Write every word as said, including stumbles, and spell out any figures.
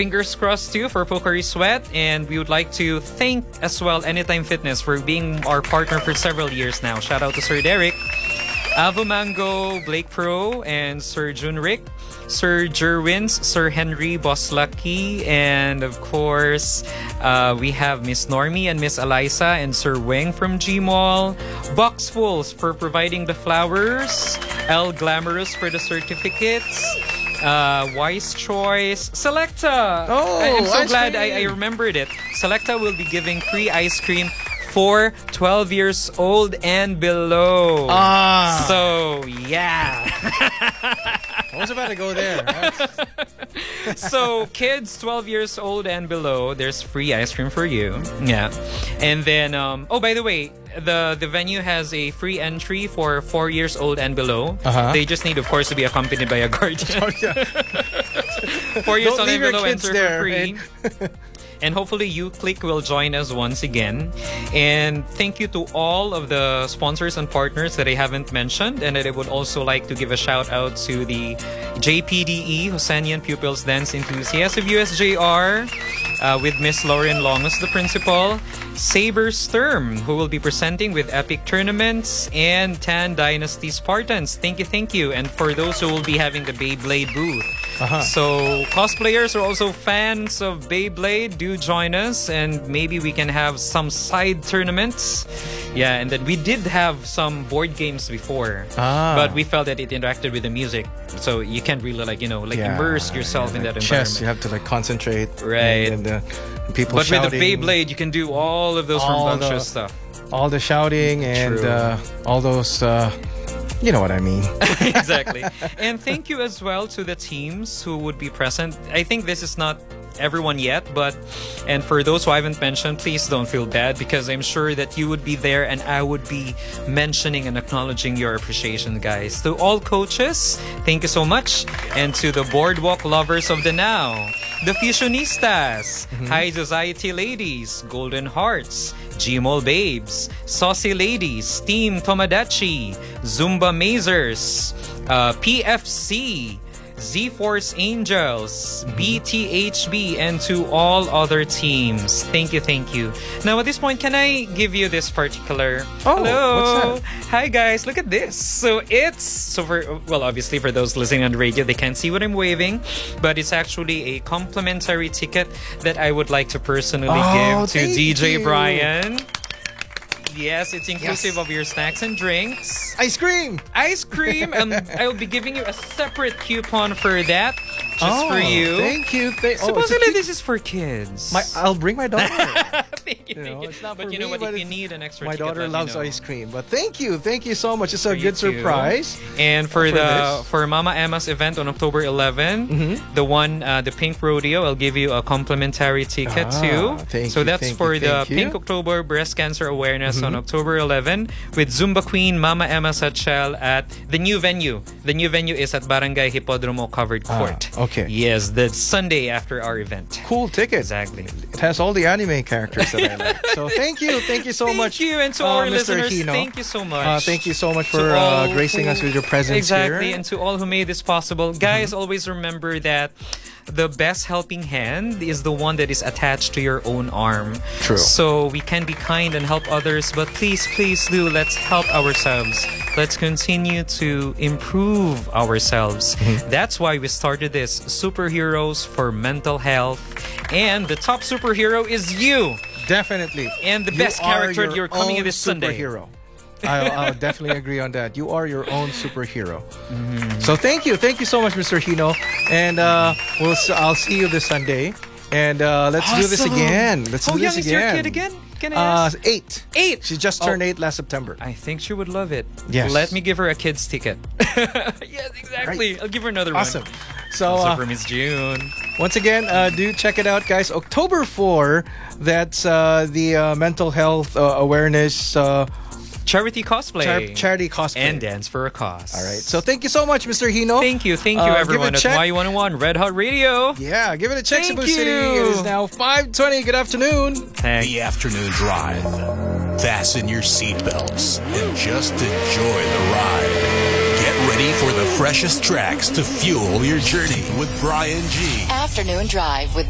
fingers crossed too for Pocari Sweat. And we would like to thank as well Anytime Fitness for being our partner for several years now. Shout out to Sir Derek, Avo Mango, Blake Pro, and Sir Junrick, Sir Jerwins, Sir Henry, Boss Lucky, and of course, uh, we have Miss Normie and Miss Eliza and Sir Weng from G-Mall, Boxfuls for providing the flowers, L Glamorous for the certificates, uh, Wise Choice, Selecta. Oh, I, I'm so ice glad I, I cream. remembered it. Selecta will be giving free ice cream for twelve years old and below. Ah. So, yeah. I was about to go there. So, kids twelve years old and below, there's free ice cream for you. Yeah. And then, um, oh, by the way, the, the venue has a free entry for four years old and below. Uh-huh. They just need, of course, to be accompanied by a guardian. Oh, yeah. Four years Don't old and leave your below kids enter there, for free. and- And hopefully you Click will join us once again. And thank you to all of the sponsors and partners that I haven't mentioned. And that I would also like to give a shout out to the J P D E, Hosanian Pupils Dance Enthusiasts of U S J R, uh, with Miss Lauren Longos, the principal, Saber Sturm, who will be presenting with Epic Tournaments, and Tan Dynasty Spartans. Thank you, thank you. And for those who will be having the Beyblade booth. Uh-huh. So cosplayers are also fans of Beyblade. Do join us, and maybe we can have some side tournaments. Yeah, and then we did have some board games before, Ah. but we felt that it interacted with the music, so you can't really like you know like Yeah, immerse yourself in like that chess, environment. you have to like concentrate. Right. And, and the people But shouting. with the Beyblade, you can do all of those All rambunctious the- stuff. All the shouting and True. uh, all those, uh, you know what I mean. Exactly. And thank you as well to the teams who would be present. I think this is not everyone yet, but and for those who I haven't mentioned, please don't feel bad, because I'm sure that you would be there and I would be mentioning and acknowledging your appreciation, guys. To all coaches, thank you so much. And to the boardwalk lovers of the now, the Fusionistas, High Society Ladies, Golden Hearts, Gmall Babes, Saucy Ladies, Team Tomodachi, Zumba Mazers, uh, P F C, Z-Force Angels, B T H B, and to all other teams. Thank you, thank you. Now, at this point, can I give you this particular... Oh, Hello! what's Hi, guys. Look at this. So, it's... So, for... Well, obviously, for those listening on the radio, they can't see what I'm waving, but it's actually a complimentary ticket that I would like to personally Oh, give to thank D J you. Brian. Yes, it's inclusive Yes. of your snacks and drinks. Ice cream! Ice cream. Um, I will be giving you a separate coupon for that, just oh, for you. Thank you. Thank, oh, it's a Supposedly, kid- this is for kids. my, I'll bring my daughter. Thank you, You know, thank you. it's not but for you know me, what? but If you it's- need an extra My ticket, daughter let me loves know. ice cream. But thank you. Thank you so much. It's a For you good too. surprise. And for, For the this. for Mama Emma's event on October eleventh, Mm-hmm. the one uh, the Pink Rodeo, I'll give you a complimentary ticket Ah, too. thank so you, that's thank for you, the thank you. Mm-hmm. Pink October Breast Cancer Awareness on October eleventh with Zumba Queen Mama Emma Satchel at the new venue. The new venue is at Barangay Hipodromo Covered Ah, Court. okay. Yes, the Sunday after our event. Cool ticket. Exactly. It has all the anime characters that I like. So thank you. Thank you so thank much. you, and to uh, our Mister listeners, Hino. thank you so much. Uh, thank you so much To for all uh, gracing who- us with your presence exactly, here. and to all who made this possible. Guys, always remember that the best helping hand is the one that is attached to your own arm. True. So we can be kind and help others, but please, please do, let's help ourselves. Let's continue to improve ourselves. Mm-hmm. That's why we started this Superheroes for Mental Health. And the top superhero is you. Definitely. And the You best are character your you're coming in own this Sunday. Superhero. I'll, I'll definitely agree on that. You are your own superhero. Mm-hmm. So thank you, thank you so much, Mister Hino, and uh, we'll s- I'll see you this Sunday, and uh, let's do this Awesome. again. Let's How do young this is your again. kid again? Can I Uh, ask? eight. Eight. She just Oh. turned eight last September. I think she would love it. Yes. Let me give her a kid's ticket. Yes, exactly. I'll give her another Awesome. one. So Also uh, for Miss June. once again, uh, do check it out, guys. October fourth, that's uh, the uh, mental health uh, awareness uh, Charity cosplay. char- charity cosplay. And Dance for a Cause. All right. So thank you so much, Mister Hino. Thank you. Thank you, Uh, give it a everyone, at check. Y one oh one Red Hot Radio. Yeah, give it a check, Thank Cebu City. you. It is now five twenty. Good afternoon. Thanks. The afternoon drive. Fasten your seatbelts and just enjoy the ride. Get ready for the freshest tracks to fuel your journey with Brian G. Afternoon Drive with